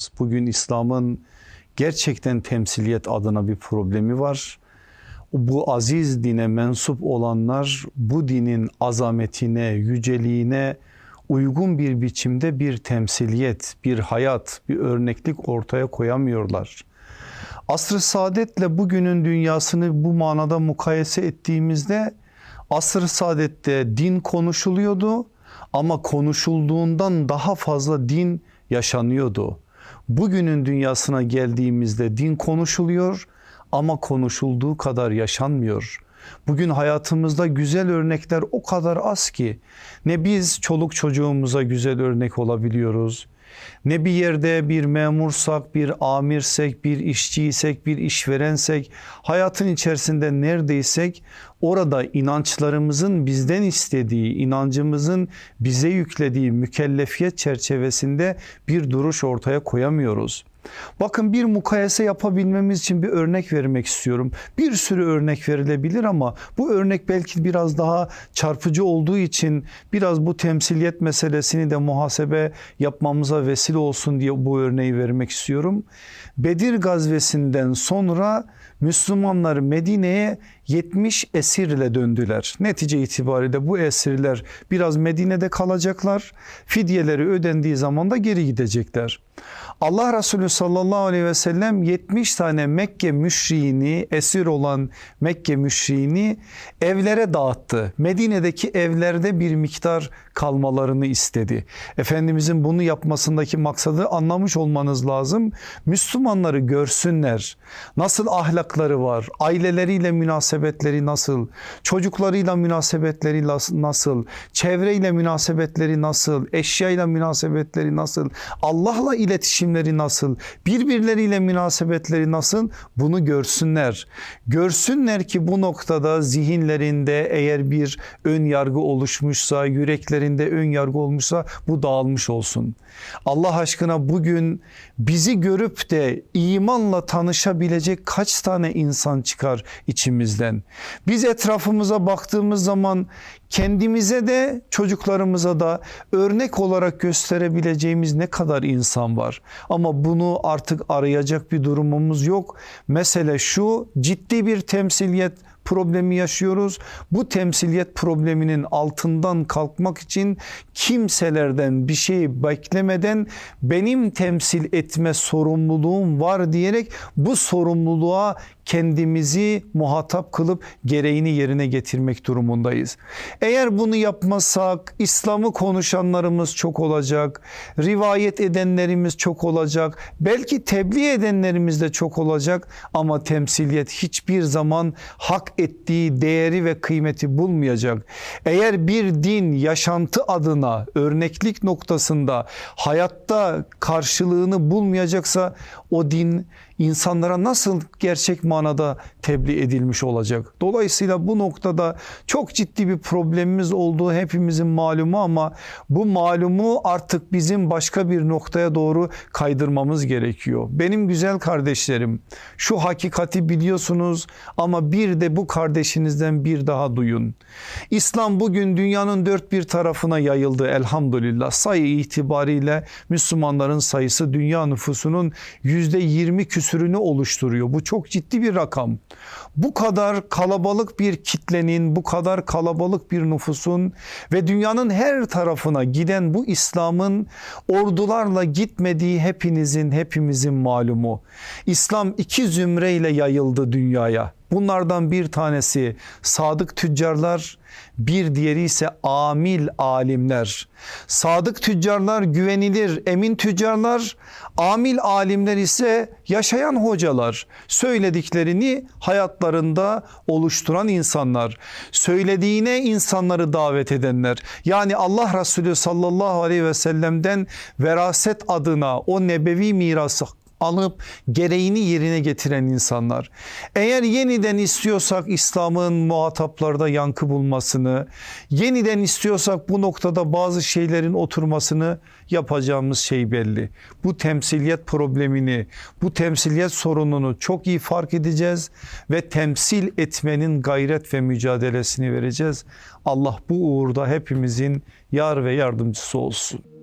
olmaz. Bugün İslam'ın gerçekten temsiliyet adına bir problemi var. Bu aziz dine mensup olanlar bu dinin azametine, yüceliğine uygun bir biçimde bir temsiliyet, bir hayat, bir örneklik ortaya koyamıyorlar. Asr-ı saadetle bugünün dünyasını bu manada mukayese ettiğimizde asr-ı saadette din konuşuluyordu ama konuşulduğundan daha fazla din yaşanıyordu. Bugünün dünyasına geldiğimizde din konuşuluyor ama konuşulduğu kadar yaşanmıyor. Bugün hayatımızda güzel örnekler o kadar az ki ne biz çoluk çocuğumuza güzel örnek olabiliyoruz, ne bir yerde bir memursak, bir amirsek, bir işçiysek, bir işverensek, hayatın içerisinde neredeysek orada inançlarımızın bizden istediği, inancımızın bize yüklediği mükellefiyet çerçevesinde bir duruş ortaya koyamıyoruz. Bakın, bir mukayese yapabilmemiz için bir örnek vermek istiyorum. Bir sürü örnek verilebilir ama bu örnek belki biraz daha çarpıcı olduğu için biraz bu temsiliyet meselesini de muhasebe yapmamıza vesile olsun diye bu örneği vermek istiyorum. Bedir gazvesinden sonra Müslümanlar Medine'ye 70 esirle döndüler. Netice itibariyle bu esirler biraz Medine'de kalacaklar. Fidyeleri ödendiği zaman da geri gidecekler. Allah Resulü sallallahu aleyhi ve sellem 70 tane Mekke müşriğini, esir olan Mekke müşriğini evlere dağıttı. Medine'deki evlerde bir miktar kalmalarını istedi. Efendimizin bunu yapmasındaki maksadı anlamış olmanız lazım. Müslümanları görsünler. Nasıl ahlakları var, aileleriyle münasebetleri nasıl, çocuklarıyla münasebetleri nasıl, çevreyle münasebetleri nasıl, eşyayla münasebetleri nasıl, Allah'la iletişimleri nasıl, birbirleriyle münasebetleri nasıl, bunu görsünler. Görsünler ki bu noktada zihinlerinde eğer bir ön yargı oluşmuşsa, yüreklerinde ön yargı olmuşsa bu dağılmış olsun. Allah aşkına bugün bizi görüp de imanla tanışabilecek kaç tane insan çıkar içimizden? Biz etrafımıza baktığımız zaman kendimize de çocuklarımıza da örnek olarak gösterebileceğimiz ne kadar insan var. Ama bunu artık arayacak bir durumumuz yok. Mesele şu: ciddi bir temsiliyet problemi yaşıyoruz. Bu temsiliyet probleminin altından kalkmak için kimselerden bir şey beklemeden benim temsil etme sorumluluğum var diyerek bu sorumluluğa kendimizi muhatap kılıp gereğini yerine getirmek durumundayız. Eğer bunu yapmazsak İslam'ı konuşanlarımız çok olacak, rivayet edenlerimiz çok olacak, belki tebliğ edenlerimiz de çok olacak ama temsiliyet hiçbir zaman hak ettiği değeri ve kıymeti bulmayacak. Eğer bir din yaşantı adına örneklik noktasında hayatta karşılığını bulmayacaksa o din insanlara nasıl gerçek manada tebliğ edilmiş olacak? Dolayısıyla bu noktada çok ciddi bir problemimiz olduğu hepimizin malumu ama bu malumu artık bizim başka bir noktaya doğru kaydırmamız gerekiyor. Benim güzel kardeşlerim, şu hakikati biliyorsunuz ama bir de bu kardeşinizden bir daha duyun. İslam bugün dünyanın dört bir tarafına yayıldı elhamdülillah. Sayı itibariyle Müslümanların sayısı dünya nüfusunun %20 küsürünü oluşturuyor. Bu çok ciddi bir rakam. Bu kadar kalabalık bir kitlenin, bu kadar kalabalık bir nüfusun ve dünyanın her tarafına giden bu İslam'ın ordularla gitmediği hepimizin malumu. İslam iki zümreyle yayıldı dünyaya. Bunlardan bir tanesi sadık tüccarlar, bir diğeri ise amil alimler. Sadık tüccarlar güvenilir, emin tüccarlar, amil alimler ise yaşayan hocalar. Söylediklerini hayatlarında oluşturan insanlar. Söylediğine insanları davet edenler. Yani Allah Resulü sallallahu aleyhi ve sellem'den veraset adına o nebevi mirası alıp gereğini yerine getiren insanlar. Eğer yeniden istiyorsak İslam'ın muhataplarda yankı bulmasını, yeniden istiyorsak bu noktada bazı şeylerin oturmasını, yapacağımız şey belli. Bu temsiliyet problemini, bu temsiliyet sorununu çok iyi fark edeceğiz ve temsil etmenin gayret ve mücadelesini vereceğiz. Allah bu uğurda hepimizin yar ve yardımcısı olsun.